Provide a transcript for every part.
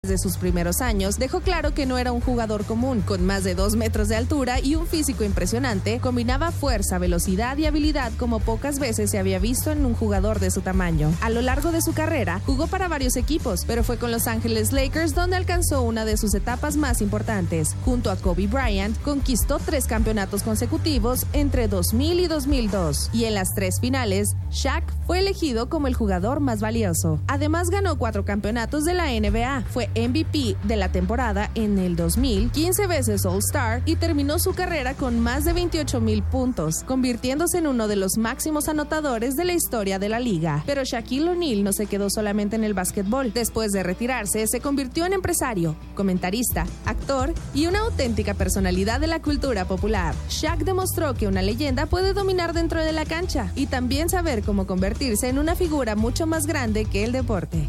Desde sus primeros años, dejó claro que no era un jugador común. Con más de 2 metros de altura y un físico impresionante, combinaba fuerza, velocidad y habilidad como pocas veces se había visto en un jugador de su tamaño. A lo largo de su carrera, jugó para varios equipos, pero fue con Los Ángeles Lakers donde alcanzó una de sus etapas más importantes. Junto a Kobe Bryant, conquistó 3 campeonatos consecutivos entre 2000 y 2002. Y en las 3 finales, Shaq fue elegido como el jugador más valioso. Además, ganó 4 campeonatos de la NBA. Fue MVP de la temporada en el 2000, 15 veces All-Star y terminó su carrera con más de 28,000 puntos, convirtiéndose en uno de los máximos anotadores de la historia de la liga. Pero Shaquille O'Neal no se quedó solamente en el básquetbol. Después de retirarse, se convirtió en empresario, comentarista, actor y una auténtica personalidad de la cultura popular. Shaq demostró que una leyenda puede dominar dentro de la cancha y también saber cómo convertirse en una figura mucho más grande que el deporte.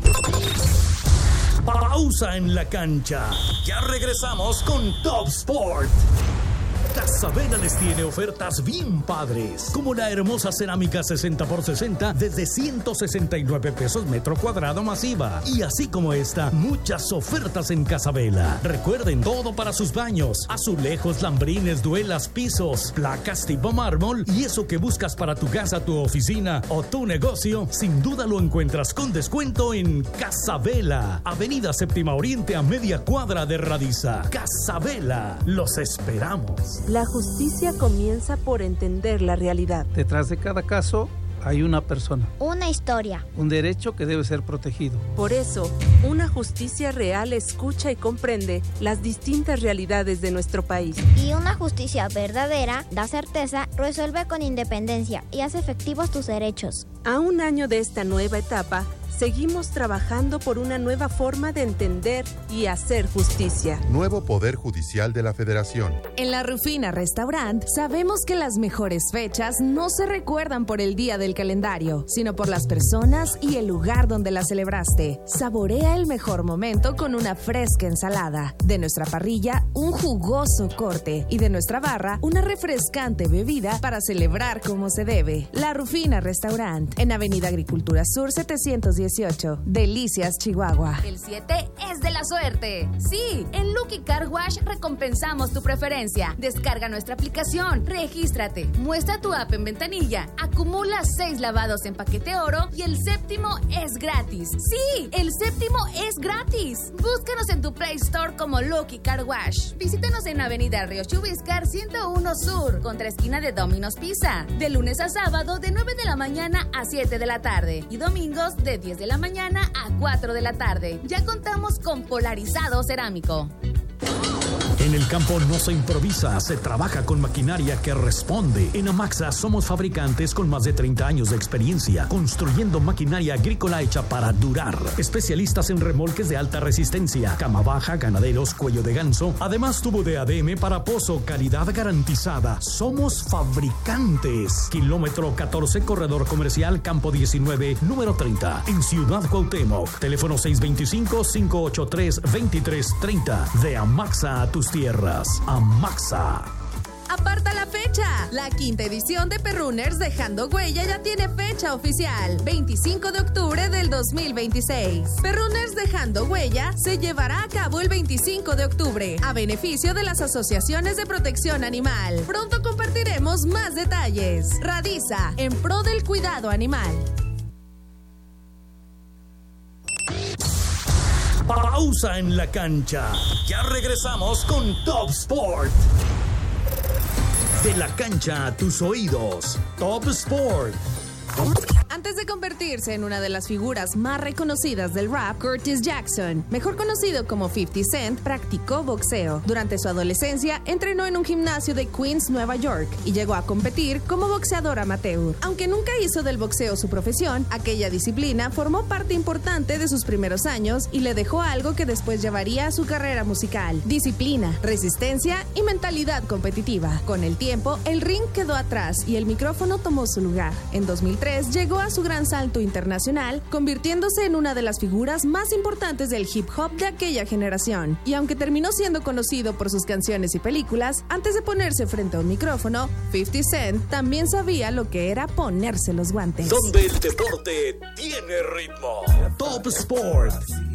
Pausa en la cancha. Ya regresamos con Top Sport. Casabela les tiene ofertas bien padres, como la hermosa cerámica 60x60 desde 169 pesos metro cuadrado masiva. Y así como esta, muchas ofertas en Casabela. Recuerden, todo para sus baños: azulejos, lambrines, duelas, pisos, placas tipo mármol. Y eso que buscas para tu casa, tu oficina o tu negocio, sin duda lo encuentras con descuento en Casabela, Avenida Séptima Oriente a media cuadra de Radiza. Casabela, los esperamos. La justicia comienza por entender la realidad. Detrás de cada caso hay una persona. Una historia. Un derecho que debe ser protegido. Por eso, una justicia real escucha y comprende las distintas realidades de nuestro país. Y una justicia verdadera da certeza, resuelve con independencia y hace efectivos tus derechos. A un año de esta nueva etapa, seguimos trabajando por una nueva forma de entender y hacer justicia. Nuevo Poder Judicial de la Federación. En La Rufina Restaurant sabemos que las mejores fechas no se recuerdan por el día del calendario, sino por las personas y el lugar donde las celebraste. Saborea el mejor momento con una fresca ensalada. De nuestra parrilla, un jugoso corte. Y de nuestra barra, una refrescante bebida para celebrar como se debe. La Rufina Restaurant, en Avenida Agricultura Sur 718. Delicias, Chihuahua. El 7 es de la suerte. Sí, en Lucky Car Wash recompensamos tu preferencia. Descarga nuestra aplicación, regístrate, muestra tu app en ventanilla, acumula 6 lavados en paquete oro y el 7º es gratis. Sí, el 7º es gratis. Búscanos en tu Play Store como Lucky Car Wash. Visítanos en Avenida Río Chubiscar 101 Sur, contra esquina de Domino's Pizza. De lunes a sábado de 9 de la mañana a 7 de la tarde y domingos de 10 de la mañana a 4 de la tarde. Ya contamos con polarizado cerámico. En el campo no se improvisa, se trabaja con maquinaria que responde. En Amaxa somos fabricantes con más de 30 años de experiencia, construyendo maquinaria agrícola hecha para durar. Especialistas en remolques de alta resistencia, cama baja, ganaderos, cuello de ganso. Además, tubo de ADM para pozo, calidad garantizada. Somos fabricantes. Kilómetro 14, corredor comercial, campo 19, número 30, en Ciudad Cuauhtémoc. Teléfono 625-583-2330. De Amaxa a tus tierras. Amaxa. Aparta la fecha. La 5ª edición de Perrunners Dejando Huella ya tiene fecha oficial. 25 de octubre del 2026. Perrunners Dejando Huella se llevará a cabo el 25 de octubre a beneficio de las asociaciones de protección animal. Pronto compartiremos más detalles. Radiza, en pro del cuidado animal. Pausa en la cancha. Ya regresamos con Top Sport. De la cancha a tus oídos. Top Sport. Antes de convertirse en una de las figuras más reconocidas del rap, Curtis Jackson, mejor conocido como 50 Cent, practicó boxeo. Durante su adolescencia, entrenó en un gimnasio de Queens, Nueva York, y llegó a competir como boxeador amateur. Aunque nunca hizo del boxeo su profesión, aquella disciplina formó parte importante de sus primeros años y le dejó algo que después llevaría a su carrera musical: disciplina, resistencia y mentalidad competitiva. Con el tiempo, el ring quedó atrás y el micrófono tomó su lugar. En 2003 llegó a su gran salto internacional, convirtiéndose en una de las figuras más importantes del hip hop de aquella generación. Y aunque terminó siendo conocido por sus canciones y películas, antes de ponerse frente a un micrófono, 50 Cent también sabía lo que era ponerse los guantes. Donde el deporte tiene ritmo. Top Sport.